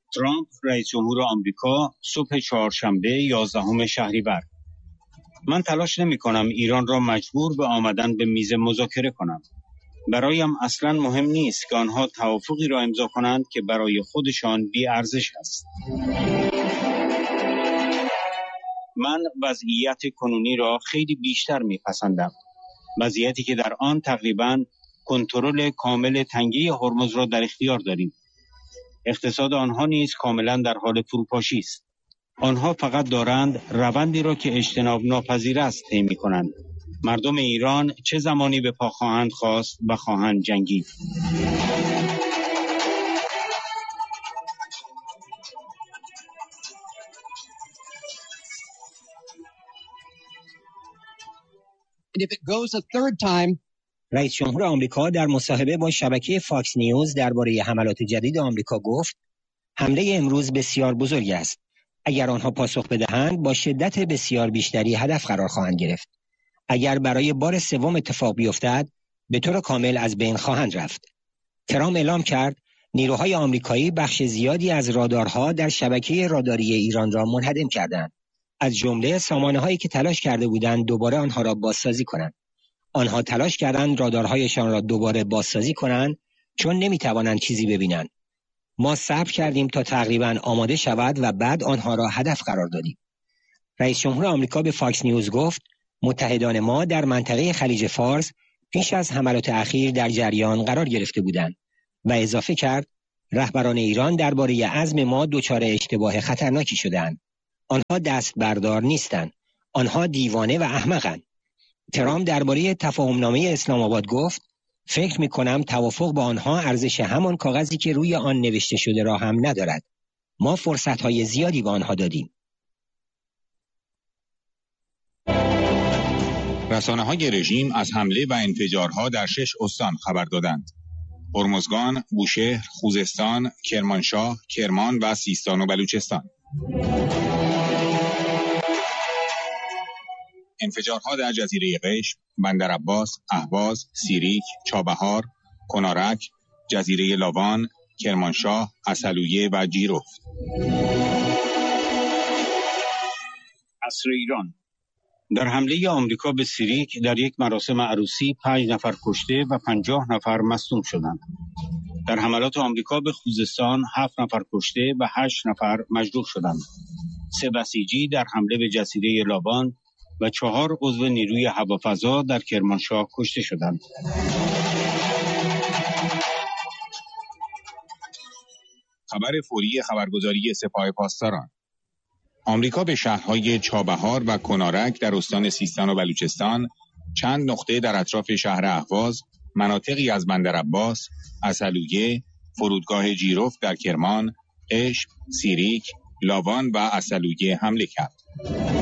ترامپ رئیس جمهور آمریکا صبح چهارشنبه 11 شهریور: من تلاش نمی کنم ایران را مجبور به آمدن به میز مذاکره کنم. برایم اصلا مهم نیست که آنها توافقی را امضا کنند که برای خودشان بی ارزش است. من وضعیت کنونی را خیلی بیشتر میپسندم. وضعیتی که در آن تقریباً کنترل کامل تنگه هرمز را در اختیار داریم. اقتصاد آنها نیز کاملا در حال فروپاشی است. آنها فقط دارند روندی را که اجتناب ناپذیر است طی می‌کنند. مردم ایران چه زمانی به پا خواهند خاست و خواهند جنگید. رئیس جمهور آمریکا در مصاحبه با شبکه فاکس نیوز درباره حملات جدید آمریکا گفت: حمله امروز بسیار بزرگ است. اگر آنها پاسخ بدهند با شدت بسیار بیشتری هدف قرار خواهند گرفت. اگر برای بار سوم اتفاق بیفتد به طور کامل از بین خواهند رفت. ترامپ اعلام کرد نیروهای آمریکایی بخش زیادی از رادارها در شبکه راداری ایران را منهدم کردند. از جمله سامانه‌هایی که تلاش کرده بودند دوباره آنها را بازسازی کنند. آنها تلاش کردند رادارهایشان را دوباره بازسازی کنند چون نمی‌توانند چیزی ببینند. ما صبر کردیم تا تقریباً آماده شود و بعد آنها را هدف قرار دادیم. رئیس جمهور آمریکا به فاکس نیوز گفت متحدان ما در منطقه خلیج فارس پیش از حملات اخیر در جریان قرار گرفته بودند و اضافه کرد رهبران ایران درباره عزم ما دچار اشتباه خطرناکی شدند. آنها دست بردار نیستند. آنها دیوانه و احمقند. ترامپ درباره تفاهمنامه اسلام آباد گفت فکر می‌کنم توافق با آنها ارزش همان کاغذی که روی آن نوشته شده را هم ندارد. ما فرصت‌های زیادی به آنها دادیم. رسانه‌های رژیم از حمله و انفجارها در 6 استان خبر دادند: هرمزگان، بوشهر، خوزستان، کرمانشاه، کرمان و سیستان و بلوچستان. انفجارها در جزیره قشم، بندرعباس، اهواز، سیریک، چابهار، کنارک، جزیره لاوان، کرمانشاه، عسلویه و جیرفت. عصر ایران: در حمله آمریکا به سیریک در یک مراسم عروسی 5 نفر کشته و 50 نفر مصدوم شدند. در حملات آمریکا به خوزستان 7 نفر کشته و 8 نفر مجروح شدند. 3 بسیجی در حمله به جزیره لاوان و 4 عضو نیروی هوافضا در کرمانشاه کشته شدند. خبر فوری خبرگزاری سپاه پاسداران: آمریکا به شهرهای چابهار و کنارک در استان سیستان و بلوچستان، چند نقطه در اطراف شهر اهواز، مناطقی از بندرعباس، عسلویه، فرودگاه جیرفت در کرمان، قشم، سیریک، لاوان و عسلویه حمله کرد.